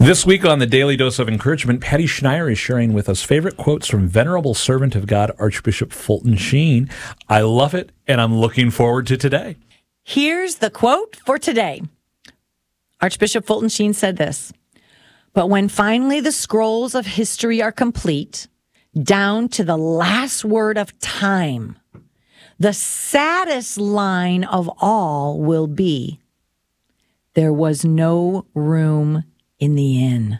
This week on the Daily Dose of Encouragement, Patty Schneier is sharing with us favorite quotes from Venerable Servant of God, Archbishop Fulton Sheen. I love it, and I'm looking forward to today. Here's the quote for today. Archbishop Fulton Sheen said this: "But when finally the scrolls of history are complete, down to the last word of time, the saddest line of all will be, there was no room in the inn."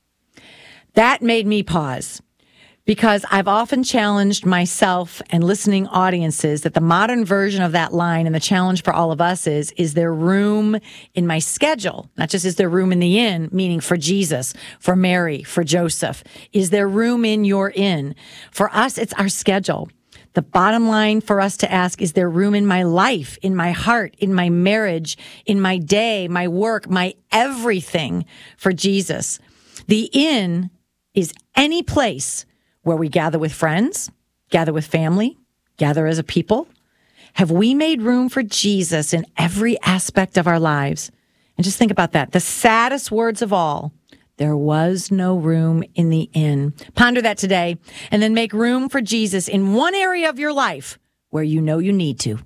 That made me pause, because I've often challenged myself and listening audiences that the modern version of that line, and the challenge for all of us is there room in my schedule? Not just is there room in the inn, meaning for Jesus, for Mary, for Joseph. Is there room in your inn? For us, it's our schedule. The bottom line for us to ask, is there room in my life, in my heart, in my marriage, in my day, my work, my everything for Jesus? The inn is any place where we gather with friends, gather with family, gather as a people. Have we made room for Jesus in every aspect of our lives? And just think about that. The saddest words of all: there was no room in the inn. Ponder that today, and then make room for Jesus in one area of your life where you know you need to.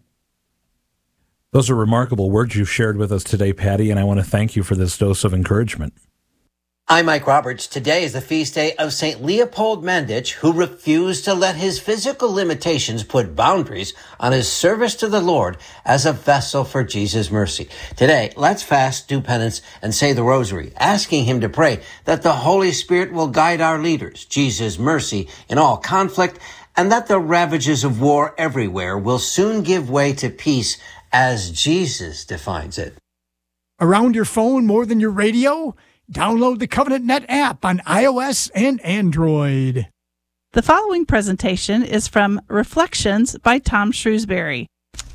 Those are remarkable words you've shared with us today, Patty, and I want to thank you for this dose of encouragement. I'm Mike Roberts. Today is the feast day of St. Leopold Mandich, who refused to let his physical limitations put boundaries on his service to the Lord as a vessel for Jesus' mercy. Today, let's fast, do penance, and say the rosary, asking him to pray that the Holy Spirit will guide our leaders, Jesus' mercy in all conflict, and that the ravages of war everywhere will soon give way to peace as Jesus defines it. Around your phone more than your radio? Download the Covenant Net app on iOS and Android. The following presentation is from Reflections by Tom Shrewsbury.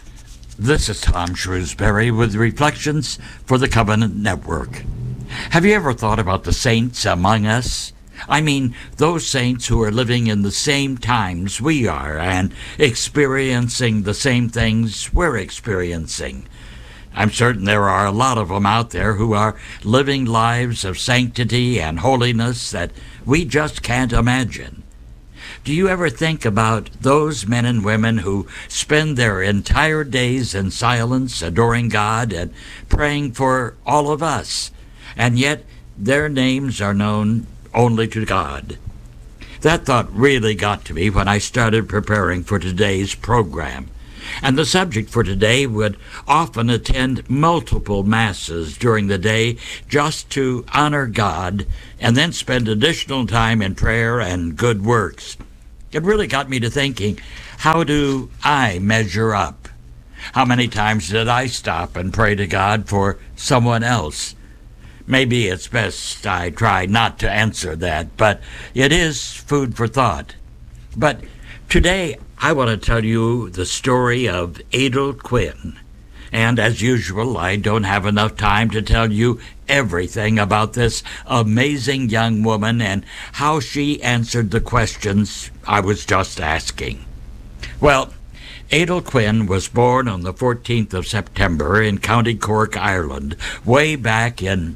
This is Tom Shrewsbury with Reflections for the Covenant Network. Have you ever thought about the saints among us? I mean, those saints who are living in the same times we are and experiencing the same things we're experiencing. I'm certain there are a lot of them out there who are living lives of sanctity and holiness that we just can't imagine. Do you ever think about those men and women who spend their entire days in silence, adoring God and praying for all of us, and yet their names are known only to God? That thought really got to me when I started preparing for today's program. And the subject for today would often attend multiple masses during the day just to honor God and then spend additional time in prayer and good works. It really got me to thinking, how do I measure up? How many times did I stop and pray to God for someone else? Maybe it's best I try not to answer that, but it is food for thought. But today, I want to tell you the story of Adel Quinn. And as usual, I don't have enough time to tell you everything about this amazing young woman and how she answered the questions I was just asking. Well, Adel Quinn was born on the 14th of September in County Cork, Ireland, way back in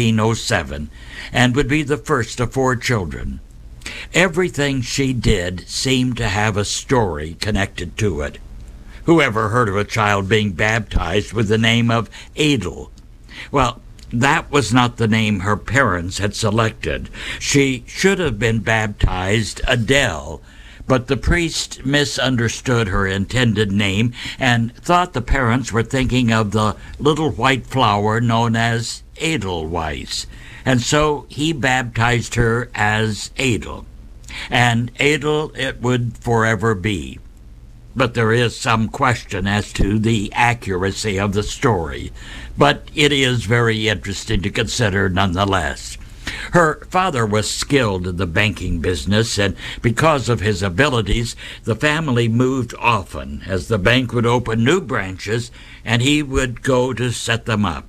1907, and would be the first of 4 children. Everything she did seemed to have a story connected to it. Whoever heard of a child being baptized with the name of Adel? Well, that was not the name her parents had selected. She should have been baptized Adele, but the priest misunderstood her intended name and thought the parents were thinking of the little white flower known as Edelweiss, and so he baptized her as Adel. And Adel it would forever be. But there is some question as to the accuracy of the story. But it is very interesting to consider nonetheless. Her father was skilled in the banking business, and because of his abilities, the family moved often, as the bank would open new branches, and he would go to set them up.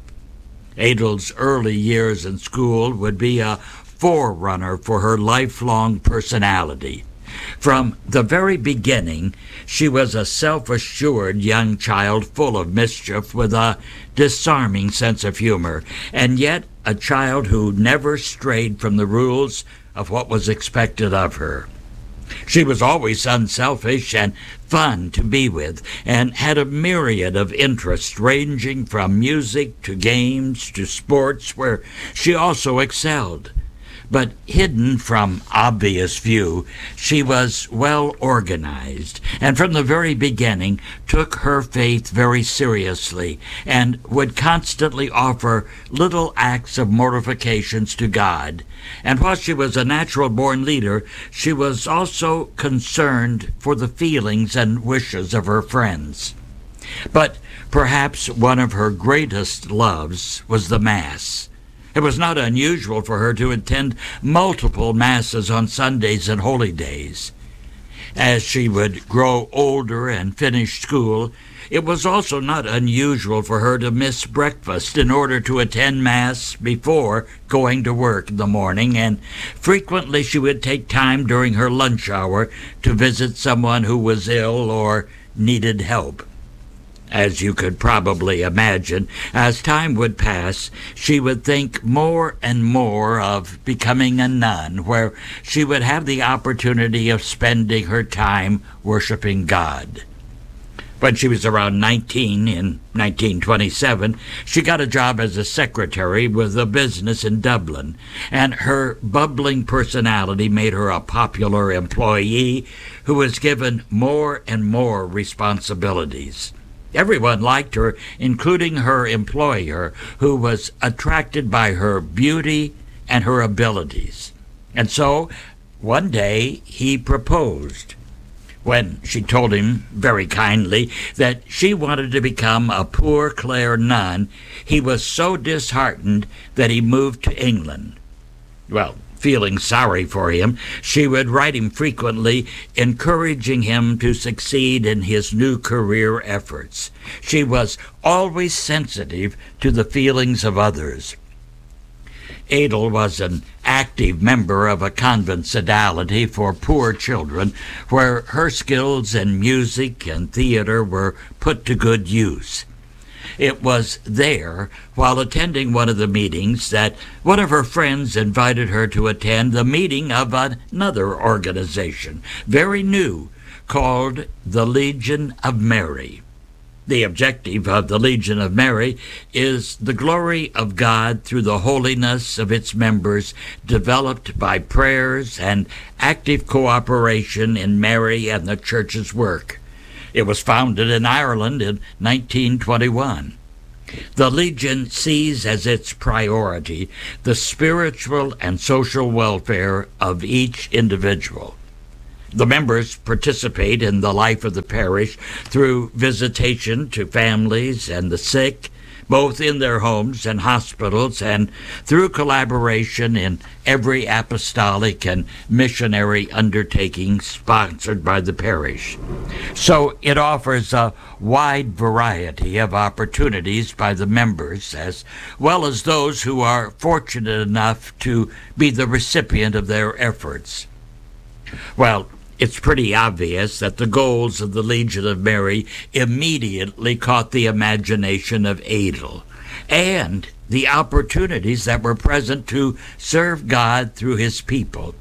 Adel's early years in school would be a forerunner for her lifelong personality. From the very beginning, she was a self-assured young child full of mischief with a disarming sense of humor, and yet a child who never strayed from the rules of what was expected of her. She was always unselfish and fun to be with, and had a myriad of interests ranging from music to games to sports where she also excelled. But hidden from obvious view, she was well organized, and from the very beginning took her faith very seriously, and would constantly offer little acts of mortifications to God. And while she was a natural-born leader, she was also concerned for the feelings and wishes of her friends. But perhaps one of her greatest loves was the Mass. It was not unusual for her to attend multiple Masses on Sundays and holy days. As she would grow older and finish school, it was also not unusual for her to miss breakfast in order to attend Mass before going to work in the morning, and frequently she would take time during her lunch hour to visit someone who was ill or needed help. As you could probably imagine, as time would pass, she would think more and more of becoming a nun, where she would have the opportunity of spending her time worshiping God. When she was around 19, in 1927, she got a job as a secretary with a business in Dublin, and her bubbling personality made her a popular employee who was given more and more responsibilities. Everyone liked her, including her employer, who was attracted by her beauty and her abilities. And so, one day, he proposed. When she told him, very kindly, that she wanted to become a Poor Clare nun, he was so disheartened that he moved to England. Well, feeling sorry for him, she would write him frequently, encouraging him to succeed in his new career efforts. She was always sensitive to the feelings of others. Adel was an active member of a convent sodality for poor children, where her skills in music and theater were put to good use. It was there, while attending one of the meetings, that one of her friends invited her to attend the meeting of another organization, very new, called the Legion of Mary. The objective of the Legion of Mary is the glory of God through the holiness of its members, developed by prayers and active cooperation in Mary and the Church's work. It was founded in Ireland in 1921. The Legion sees as its priority the spiritual and social welfare of each individual. The members participate in the life of the parish through visitation to families and the sick, both in their homes and hospitals, and through collaboration in every apostolic and missionary undertaking sponsored by the parish. So it offers a wide variety of opportunities by the members, as well as those who are fortunate enough to be the recipient of their efforts. Well, it's pretty obvious that the goals of the Legion of Mary immediately caught the imagination of Adel, and the opportunities that were present to serve God through his people.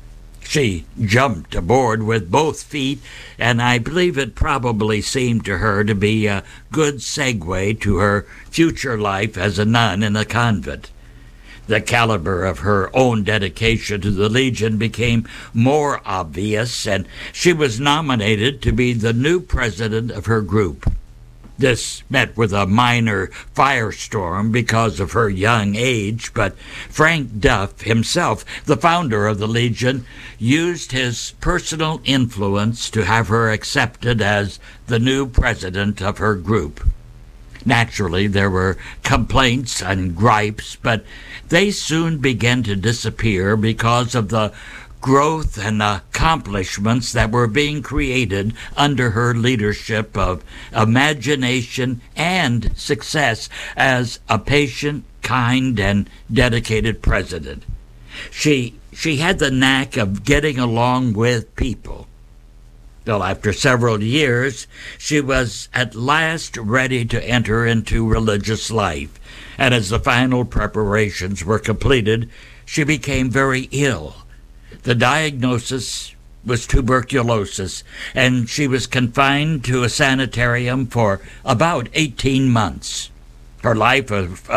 She jumped aboard with both feet, and I believe it probably seemed to her to be a good segue to her future life as a nun in a convent. The caliber of her own dedication to the Legion became more obvious, and she was nominated to be the new president of her group. This met with a minor firestorm because of her young age, but Frank Duff himself, the founder of the Legion, used his personal influence to have her accepted as the new president of her group. Naturally, there were complaints and gripes, but they soon began to disappear because of the growth and accomplishments that were being created under her leadership of imagination and success as a patient, kind, and dedicated president. She had the knack of getting along with people. Well, after several years, she was at last ready to enter into religious life, and as the final preparations were completed, she became very ill. The diagnosis was tuberculosis, and she was confined to a sanitarium for about 18 months. Her life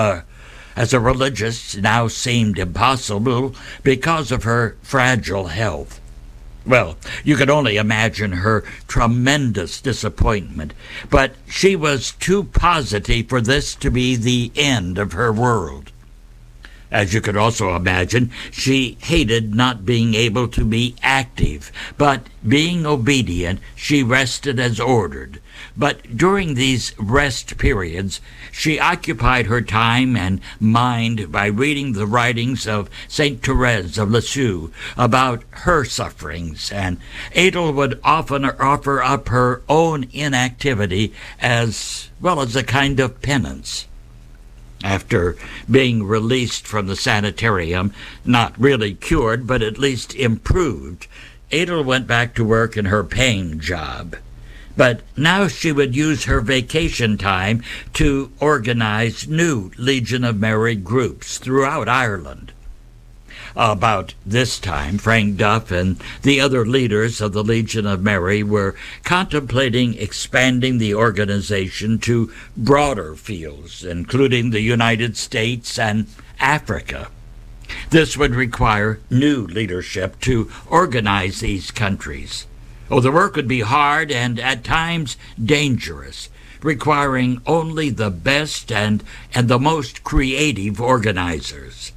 as a religious now seemed impossible because of her fragile health. Well, you can only imagine her tremendous disappointment, but she was too positive for this to be the end of her world. As you could also imagine, she hated not being able to be active, but being obedient, she rested as ordered. But during these rest periods, she occupied her time and mind by reading the writings of Saint Therese of Lisieux about her sufferings, and Adel would often offer up her own inactivity as well as a kind of penance. After being released from the sanitarium, not really cured, but at least improved, Adel went back to work in her paying job. But now she would use her vacation time to organize new Legion of Mary groups throughout Ireland. About this time, Frank Duff and the other leaders of the Legion of Mary were contemplating expanding the organization to broader fields, including the United States and Africa. This would require new leadership to organize these countries. Oh, the work would be hard and at times dangerous, requiring only the best and the most creative organizers.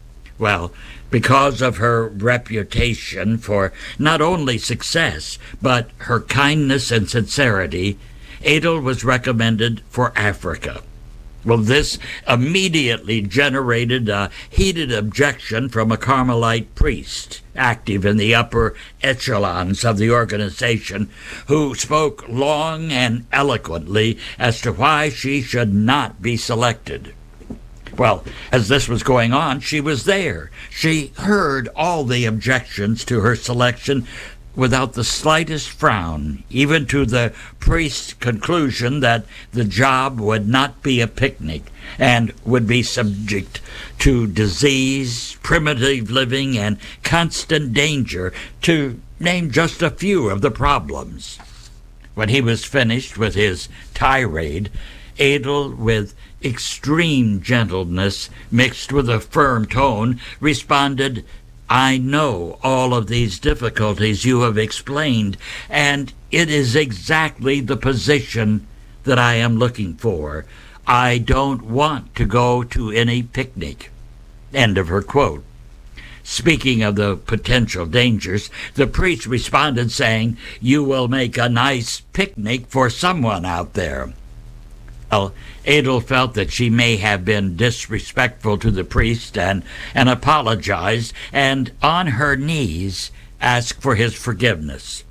Well, because of her reputation for not only success, but her kindness and sincerity, Adel was recommended for Africa. Well, this immediately generated a heated objection from a Carmelite priest active in the upper echelons of the organization, who spoke long and eloquently as to why she should not be selected. Well, as this was going on, she was there. She heard all the objections to her selection without the slightest frown, even to the priest's conclusion that the job would not be a picnic and would be subject to disease, primitive living, and constant danger, to name just a few of the problems. When he was finished with his tirade, Adel, with extreme gentleness mixed with a firm tone, responded, "I know all of these difficulties you have explained, and it is exactly the position that I am looking for. I don't want to go to any picnic." End of her quote. Speaking of the potential dangers, the priest responded saying, "You will make a nice picnic for someone out there." Well, Adel felt that she may have been disrespectful to the priest and apologized, and on her knees asked for his forgiveness.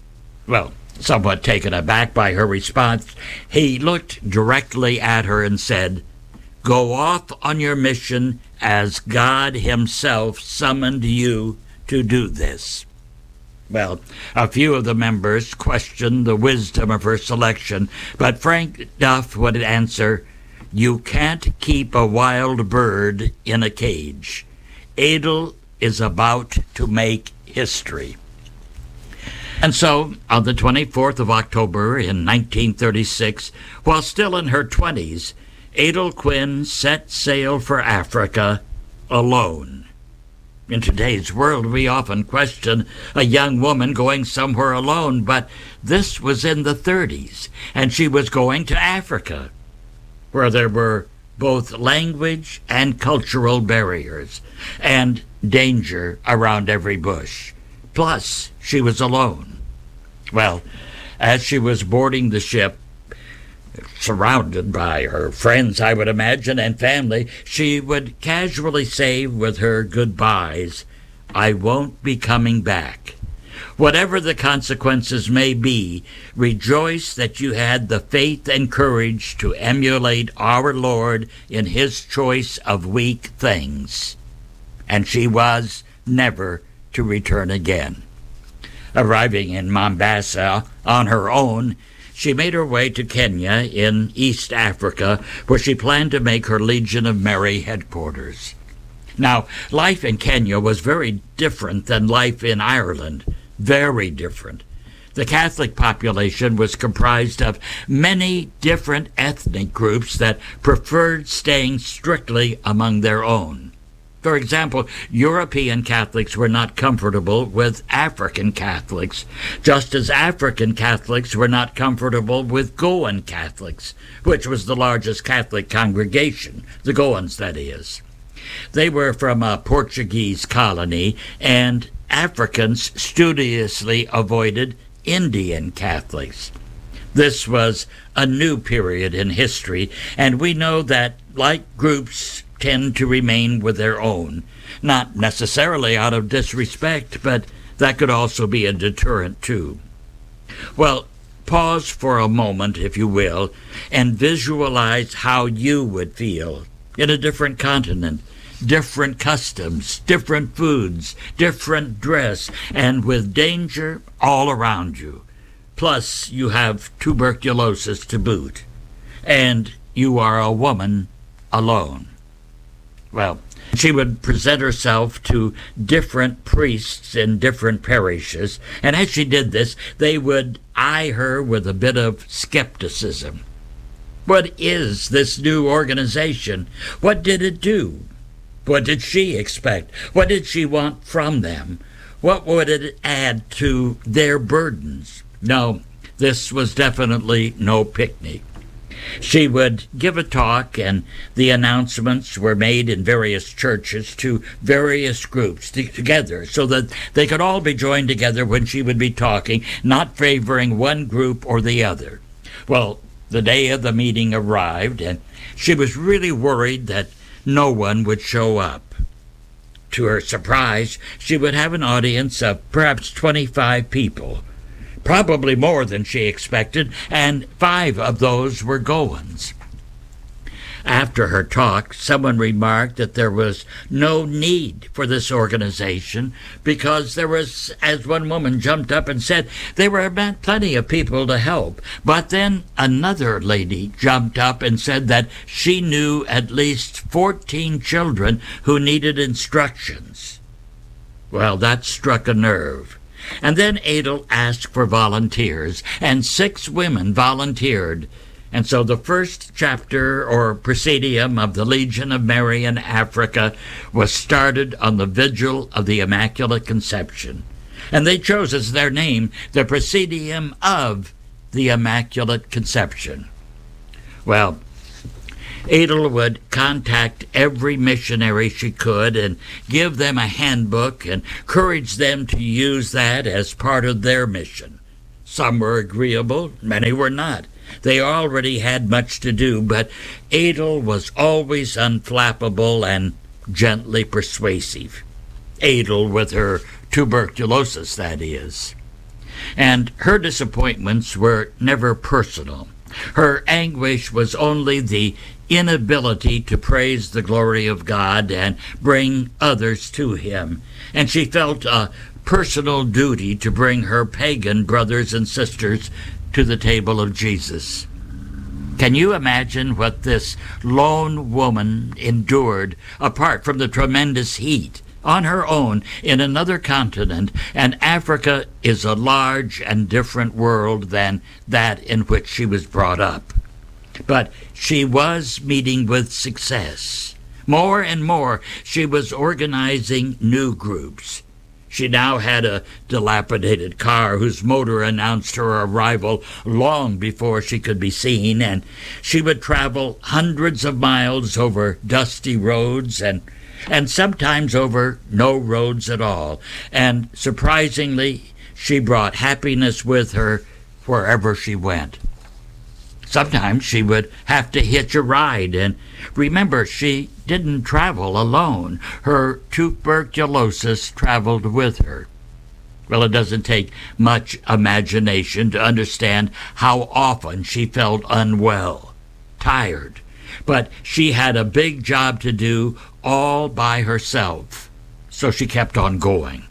Well, somewhat taken aback by her response, he looked directly at her and said, "Go off on your mission as God himself summoned you to do this." Well, a few of the members questioned the wisdom of her selection, but Frank Duff would answer, "You can't keep a wild bird in a cage. Adel is about to make history." And so, on the 24th of October in 1936, while still in her 20s, Adel Quinn set sail for Africa alone. In today's world, we often question a young woman going somewhere alone, but this was in the 30s, and she was going to Africa, where there were both language and cultural barriers, and danger around every bush. Plus, she was alone. Well, as she was boarding the ship, surrounded by her friends, I would imagine, and family, she would casually say with her goodbyes, "I won't be coming back. Whatever the consequences may be, rejoice that you had the faith and courage to emulate our Lord in his choice of weak things." and she was never to return again. Arriving in Mombasa on her own, she made her way to Kenya in East Africa, where she planned to make her Legion of Mary headquarters. Now, life in Kenya was very different than life in Ireland. Very different. The Catholic population was comprised of many different ethnic groups that preferred staying strictly among their own. For example, European Catholics were not comfortable with African Catholics, just as African Catholics were not comfortable with Goan Catholics, which was the largest Catholic congregation, the Goans, that is. They were from a Portuguese colony, and Africans studiously avoided Indian Catholics. This was a new period in history, and we know that like groups tend to remain with their own, not necessarily out of disrespect, but that could also be a deterrent too. Well, pause for a moment, if you will, and visualize how you would feel in a different continent, different customs, different foods, different dress, and with danger all around you. Plus, you have tuberculosis to boot, and you are a woman alone. Well, she would present herself to different priests in different parishes, and as she did this, they would eye her with a bit of skepticism. What is this new organization? What did it do? What did she expect? What did she want from them? What would it add to their burdens? No, this was definitely no picnic. She would give a talk, and the announcements were made in various churches to various groups together so that they could all be joined together when she would be talking, not favoring one group or the other. Well, the day of the meeting arrived, and she was really worried that no one would show up. To her surprise, she would have an audience of perhaps 25 people, probably more than she expected, and 5 of those were Goans. After her talk, someone remarked that there was no need for this organization because there was, as one woman jumped up and said, there were plenty of people to help. But then another lady jumped up and said that she knew at least 14 children who needed instructions. Well, that struck a nerve. And then Adel asked for volunteers, and 6 women volunteered. And so the first chapter or presidium of the Legion of Mary in Africa was started on the vigil of the Immaculate Conception. And they chose as their name the Presidium of the Immaculate Conception. Well, Adel would contact every missionary she could and give them a handbook and encourage them to use that as part of their mission. Some were agreeable, many were not. They already had much to do, but Adel was always unflappable and gently persuasive. Adel with her tuberculosis, that is. And her disappointments were never personal. Her anguish was only the inability to praise the glory of God and bring others to Him. And she felt a personal duty to bring her pagan brothers and sisters to the table of Jesus. Can you imagine what this lone woman endured apart from the tremendous heat on her own in another continent? And Africa is a large and different world than that in which she was brought up. But she was meeting with success. More and more, she was organizing new groups. She now had a dilapidated car whose motor announced her arrival long before she could be seen, and she would travel hundreds of miles over dusty roads and sometimes over no roads at all. And surprisingly, she brought happiness with her wherever she went. Sometimes she would have to hitch a ride, and remember, she didn't travel alone. Her tuberculosis traveled with her. Well, it doesn't take much imagination to understand how often she felt unwell, tired. But she had a big job to do all by herself. so she kept on going.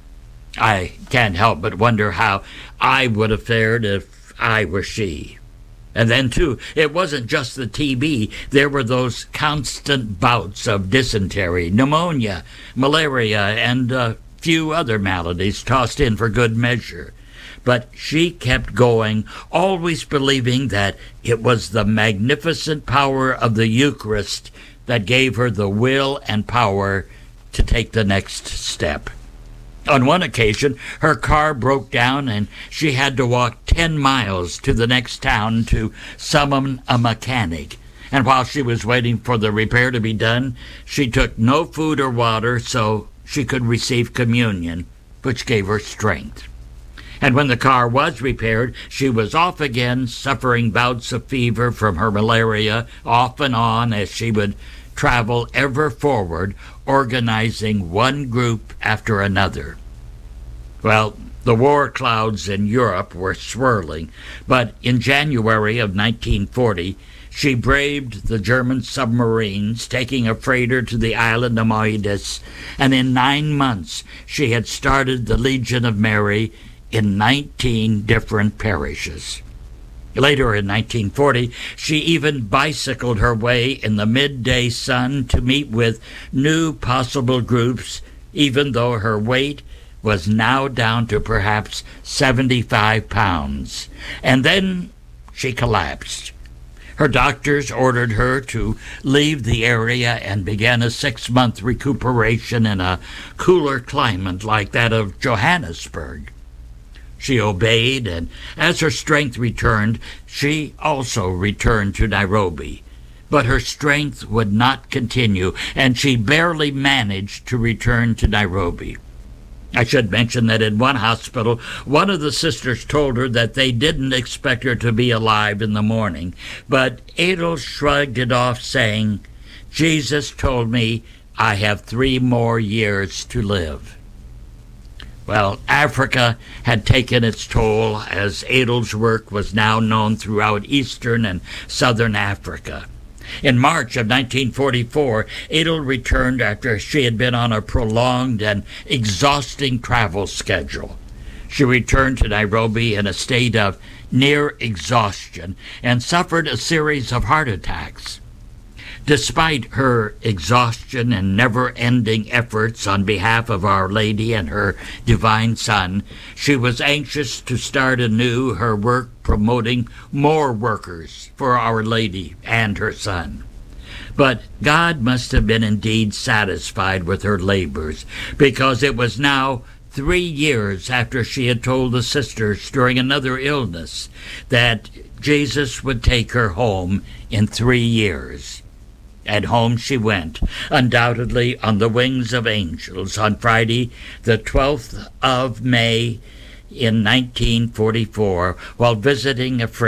I can't help but wonder how I would have fared if I were she. And then, too, it wasn't just the TB. There were those constant bouts of dysentery, pneumonia, malaria, and a few other maladies tossed in for good measure. But she kept going, always believing that it was the magnificent power of the Eucharist that gave her the will and power to take the next step. On one occasion, her car broke down and she had to walk 10 miles to the next town to summon a mechanic. And while she was waiting for the repair to be done, she took no food or water so she could receive communion, which gave her strength. And when the car was repaired, she was off again, suffering bouts of fever from her malaria, off and on as she would travel ever forward, organizing one group after another. Well, the war clouds in Europe were swirling, but in January of 1940, she braved the German submarines, taking a freighter to the island of Mauritius, and in 9 months she had started the Legion of Mary in 19 different parishes. Later in 1940, she even bicycled her way in the midday sun to meet with new possible groups, even though her weight was now down to perhaps 75 pounds. And then she collapsed. Her doctors ordered her to leave the area and began a 6-month recuperation in a cooler climate like that of Johannesburg. She obeyed, and as her strength returned, she also returned to Nairobi. But her strength would not continue, and she barely managed to return to Nairobi. I should mention that in one hospital, one of the sisters told her that they didn't expect her to be alive in the morning, but Adel shrugged it off, saying, "Jesus told me I have 3 more years to live." Well, Africa had taken its toll, as Adel's work was now known throughout eastern and southern Africa. In March of 1944, Adel returned after she had been on a prolonged and exhausting travel schedule. She returned to Nairobi in a state of near exhaustion and suffered a series of heart attacks. Despite her exhaustion and never-ending efforts on behalf of Our Lady and her Divine Son, she was anxious to start anew her work promoting more workers for Our Lady and her Son. But God must have been indeed satisfied with her labors, because it was now 3 years after she had told the sisters during another illness that Jesus would take her home in 3 years. And home she went, undoubtedly on the wings of angels, on Friday, the 12th of May in 1944, while visiting a friend